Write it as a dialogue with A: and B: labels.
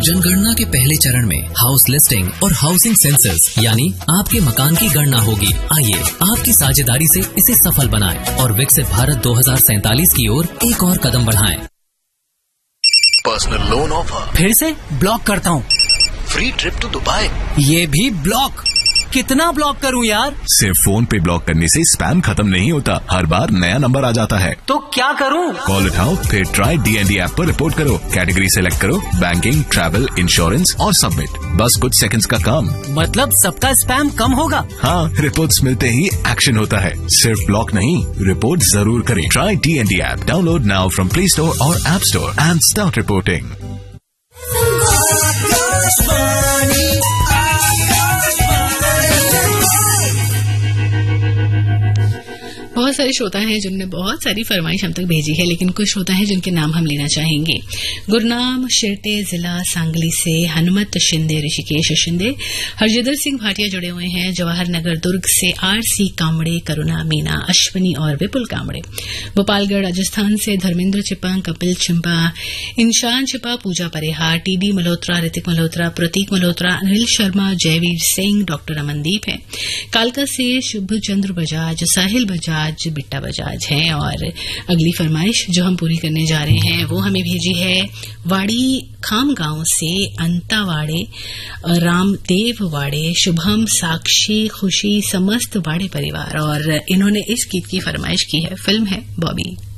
A: जनगणना के पहले चरण में हाउस लिस्टिंग और हाउसिंग सेंसस यानी आपके मकान की गणना होगी। आइए आपकी साझेदारी से इसे सफल बनाएं और विकसित भारत 2047 की ओर एक और कदम बढ़ाएं।
B: पर्सनल लोन ऑफर
C: फिर से ब्लॉक करता हूँ।
B: फ्री ट्रिप टू दुबई
C: ये भी ब्लॉक। कितना ब्लॉक करूं यार?
D: सिर्फ फोन पे ब्लॉक करने से स्पैम खत्म नहीं होता, हर बार नया नंबर आ जाता है।
C: तो क्या करूं?
D: कॉल उठाओ, फिर ट्राई DND ऐप पर रिपोर्ट करो, कैटेगरी सेलेक्ट करो, बैंकिंग, ट्रैवल, इंश्योरेंस और सबमिट। बस कुछ सेकंड्स का काम।
C: मतलब सबका स्पैम कम होगा?
D: हाँ, रिपोर्ट्स मिलते ही एक्शन होता है। सिर्फ ब्लॉक नहीं, रिपोर्ट जरूर करें। Try DND app, download now from play store और app store and start reporting.
E: बहुत सारे श्रोता हैं जिन्होंने बहुत सारी फरमाइश हम तक भेजी है, लेकिन कुछ श्रोता हैं जिनके नाम हम लेना चाहेंगे। गुरनाम शिरटे जिला सांगली से हनुमत शिंदे, ऋषिकेश शिंदे, हरजिंदर सिंह भाटिया जुड़े हुए हैं। जवाहर नगर दुर्ग से RC कामड़े, करुणा मीना, अश्विनी और विपुल कामड़े। गोपालगढ़ राजस्थान से धर्मेंद्र चिपा, कपिल चिंपा, इंशान चिपा, पूजा परेहा, TD मल्होत्रा, ऋतिक मल्होत्रा, प्रतीक मल्होत्रा, अनिल शर्मा, जयवीर सिंह, डॉक्टर अमनदीप है। कालका से शुभ चंद्र बजाज, साहिल बजाज, बिट्टा बजाज हैं। और अगली फरमाइश जो हम पूरी करने जा रहे हैं वो हमें भेजी है वाड़ी खाम गांव से अंतावाड़े, रामदेव वाड़े, शुभम, साक्षी, खुशी, समस्त वाड़े परिवार। और इन्होंने इस गीत की फरमाइश की है। फिल्म है बॉबी।